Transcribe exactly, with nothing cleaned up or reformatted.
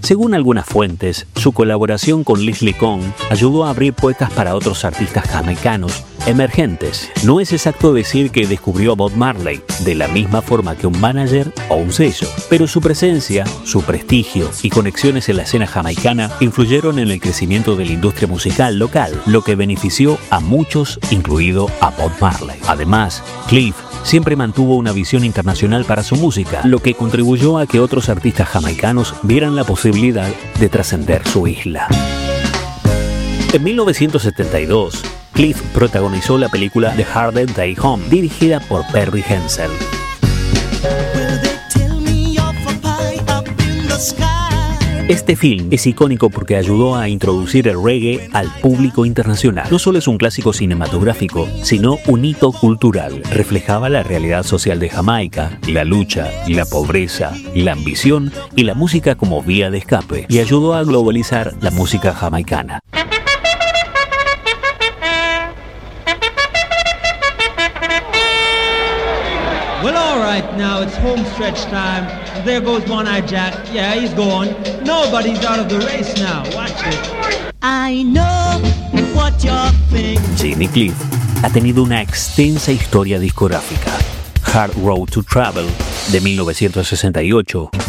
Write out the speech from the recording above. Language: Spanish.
Según algunas fuentes, su colaboración con Leslie Kohn ayudó a abrir puertas para otros artistas jamaicanos emergentes. No es exacto decir que descubrió a Bob Marley de la misma forma que un manager o un sello, pero su presencia, su prestigio y conexiones en la escena jamaicana influyeron en el crecimiento de la industria musical local, lo que benefició a muchos, incluido a Bob Marley. Además, Cliff siempre mantuvo una visión internacional para su música, lo que contribuyó a que otros artistas jamaicanos vieran la posibilidad de trascender su isla. En mil novecientos setenta y dos, Cliff protagonizó la película The Hard Day Home, dirigida por Perry Hensel. Este film es icónico porque ayudó a introducir el reggae al público internacional. No solo es un clásico cinematográfico, sino un hito cultural. Reflejaba la realidad social de Jamaica, la lucha, la pobreza, la ambición y la música como vía de escape, y ayudó a globalizar la música jamaicana. Well, all right, now it's home stretch time. There goes One-Eye Jack. Yeah, he's gone. Nobody's out of the race now. Watch it. I know what you're thinking. Jimmy Cliff ha tenido una extensa historia discográfica. Hard Road to Travel, de mil novecientos sesenta y ocho,